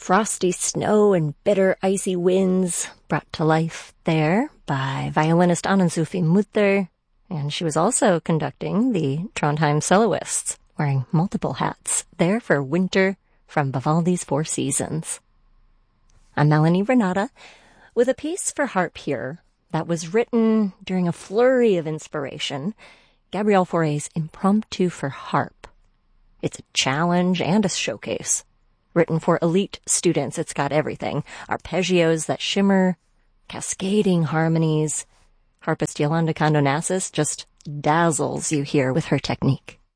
frosty snow and bitter icy winds brought to life there by violinist Anne-Sophie Mutter, and she was also conducting the Trondheim Soloists, wearing multiple hats there for Winter from Vivaldi's Four Seasons. I'm Melanie Renata with a piece for harp here that was written during a flurry of inspiration, Gabriel Fauré's Impromptu for Harp. It's a challenge and a showcase. Written for elite students, it's got everything. Arpeggios that shimmer, cascading harmonies. Harpist Yolanda Condonassis just dazzles you here with her technique.